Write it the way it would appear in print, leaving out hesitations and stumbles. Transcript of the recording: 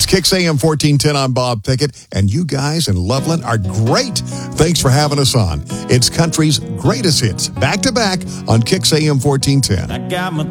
It's Kix AM 1410. I'm Bob Pickett, and you guys in Loveland are great. Thanks for having us on. It's country's greatest hits, back to back on Kix AM 1410. I got my